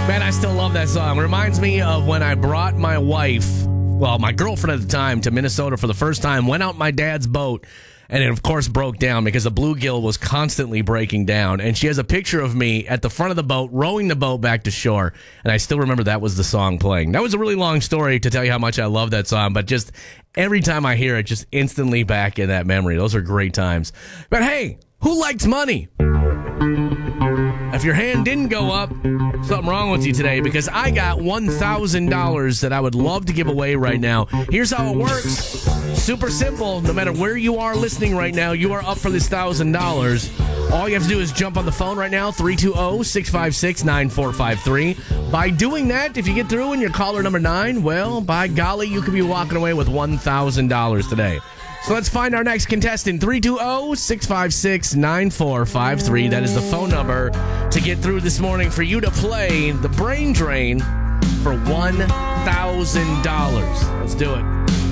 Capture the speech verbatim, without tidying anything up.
Man, I still love that song. Reminds me of when I brought my wife, well, my girlfriend at the time, to Minnesota for the first time, went out my dad's boat, and it, of course, broke down because the bluegill was constantly breaking down. And she has a picture of me at the front of the boat, rowing the boat back to shore, and I still remember that was the song playing. That was a really long story to tell you how much I love that song, but just every time I hear it, just instantly back in that memory. Those are great times. But hey, who likes money? If your hand didn't go up, something wrong with you today, because I got one thousand dollars that I would love to give away right now. Here's how it works. Super simple. No matter where you are listening right now, you are up for this one thousand dollars. All you have to do is jump on the phone right now, three two zero, six five six, nine four five three. By doing that, if you get through and you're caller number nine, well, by golly, you could be walking away with one thousand dollars today. So let's find our next contestant, three two zero, six five six, nine four five three. That is the phone number to get through this morning for you to play the Brain Drain for one thousand dollars. Let's do it.